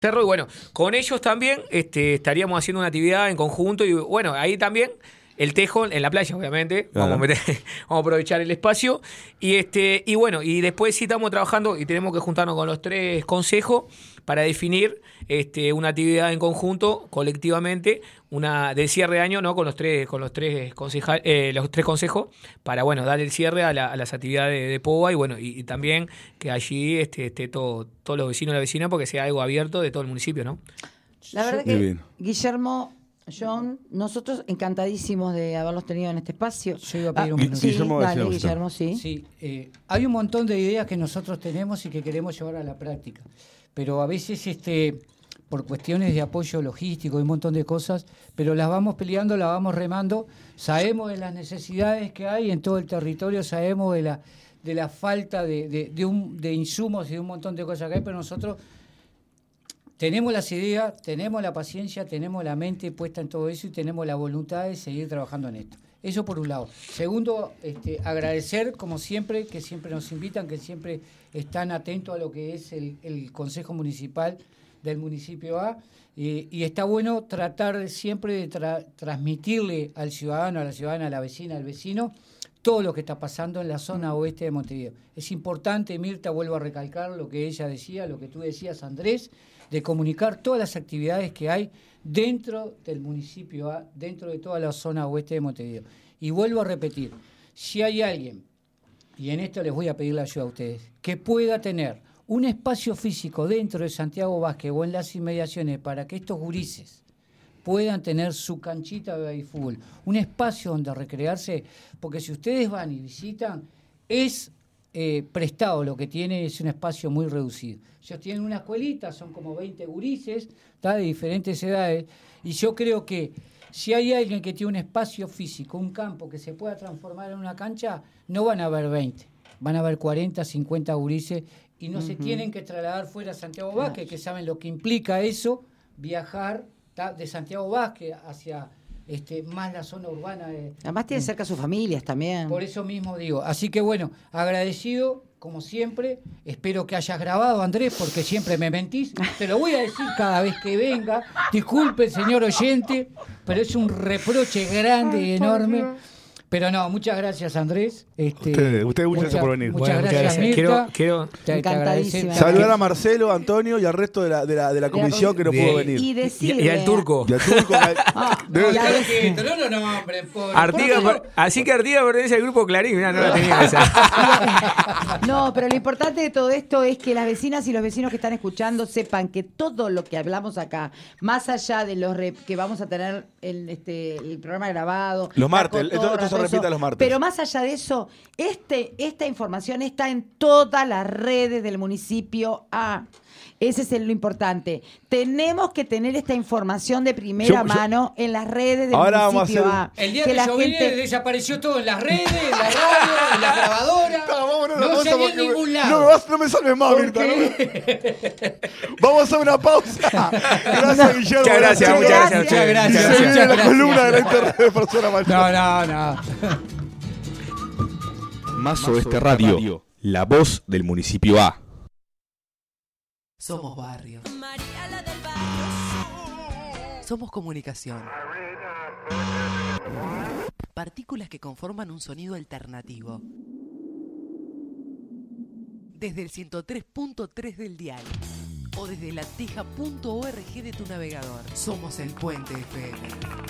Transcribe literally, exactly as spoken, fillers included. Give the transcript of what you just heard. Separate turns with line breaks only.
Cerro, y bueno, con ellos también este, estaríamos haciendo una actividad en conjunto y bueno, ahí también el tejo en la playa, obviamente,
Claro.
vamos, a meter, vamos a aprovechar el espacio y este y bueno, y después sí estamos trabajando y tenemos que juntarnos con los tres consejos para definir este, una actividad en conjunto, colectivamente, una del cierre de año, ¿no? Con los tres, con los tres concejal, eh, los tres consejos, para bueno, dar el cierre a, la, a las actividades de, de Poa y bueno, y, y también que allí esté, esté todo, todos los vecinos y la vecina, porque sea algo abierto de todo el municipio, ¿no?
La verdad
Muy
que,
bien.
Guillermo, John, nosotros encantadísimos de haberlos tenido en este espacio.
Yo iba a pedir un
Ah,
minuto.
sí,
Guillermo va a decir
dale,
una cosita.
Guillermo, sí.
Sí, eh, hay un montón de ideas que nosotros tenemos y que queremos llevar a la práctica, pero a veces este, por cuestiones de apoyo logístico y un montón de cosas, pero las vamos peleando, las vamos remando, sabemos de las necesidades que hay en todo el territorio, sabemos de la, de la falta de, de, de, un, de insumos y de un montón de cosas que hay, pero nosotros tenemos las ideas, tenemos la paciencia, tenemos la mente puesta en todo eso y tenemos la voluntad de seguir trabajando en esto. Eso por un lado. Segundo, este, agradecer, como siempre, que siempre nos invitan, que siempre están atentos a lo que es el, el Consejo Municipal del Municipio A. Eh, y está bueno tratar de siempre de tra- transmitirle al ciudadano, a la ciudadana, a la vecina, al vecino, todo lo que está pasando en la zona oeste de Montevideo. Es importante, Mirta, vuelvo a recalcar lo que ella decía, lo que tú decías, Andrés, de comunicar todas las actividades que hay dentro del municipio A, dentro de toda la zona oeste de Montevideo. Y vuelvo a repetir, si hay alguien, y en esto les voy a pedir la ayuda a ustedes, que pueda tener un espacio físico dentro de Santiago Vázquez o en las inmediaciones para que estos gurises puedan tener su canchita de baby fútbol, un espacio donde recrearse, porque si ustedes van y visitan, es eh, prestado, lo que tiene es un espacio muy reducido. Ellos tienen una escuelita, son como veinte gurises, ¿tá? De diferentes edades, y yo creo que si hay alguien que tiene un espacio físico, un campo que se pueda transformar en una cancha, no van a haber veinte, van a haber cuarenta, cincuenta gurises, y no uh-huh. se tienen que trasladar fuera a Santiago Vázquez, que saben lo que implica eso, viajar ¿tá? de Santiago Vázquez hacia este, más la zona urbana. De,
Además tiene cerca a sus familias también.
Por eso mismo digo. Así que bueno, agradecido, como siempre. Espero que hayas grabado, Andrés, porque siempre me mentís. Te lo voy a decir cada vez que venga. Disculpe, señor oyente, pero es un reproche grande y enorme. Pero no, muchas gracias, Andrés. Este,
Ustedes, ustedes muchas gracias por venir.
Muchas
Bueno,
gracias,
muchas gracias.
Mirta.
Quiero- quiero-
Te- te
Encantadísima.
agradece-
Saludar a Marcelo, a Antonio y al resto de la, de la, de la comisión que no
Bien.
pudo venir.
Y
Y,
decirle...
y al turco.
Y al turco.
Ah,
Debe-
y a
Pero
decir-
que- no lo nombren, pobre.
Artiga,
¿Por qué
per- así que Artiga pertenece al grupo Clarín, mirá, no la tenía esa.
No, pero lo importante de todo esto es que las vecinas y los vecinos que están escuchando sepan que todo lo que hablamos acá, más allá de los re- que vamos a tener el, este, el programa grabado,
Los
la
martes, esto-
cotorra,
esto se
todo
repite
eso,
los martes.
Pero más allá de eso, este, esta información está en todas las redes del municipio A. Ese es el- lo importante. Tenemos que tener esta información de primera
Yo- yo-
mano en las redes del
Ahora vamos a
municipio
hacer-
A.
El día
que
que,
la
yo vine
gente...
desapareció todo en las redes, en la radio, en la grabadora.
No, vámonos a una
No
pausa
se había en
porque me-
ningún lado.
No me, vas- no me salves más, Mirta. ¿no? Vamos a hacer una pausa. Gracias, Guillermo.
Muchas gracias,
Chicos.
muchas gracias.
Gracias.
muchas gracias.
Muchas
Se
gracias.
viene la
gracias.
columna de la internet de persona mayor.
No, no, no.
Más Oeste Radio, la voz del municipio A.
Somos barrio. Somos comunicación. Partículas que conforman un sonido alternativo. Desde el ciento tres punto tres del dial o desde latija punto org de tu navegador. Somos el Puente F M.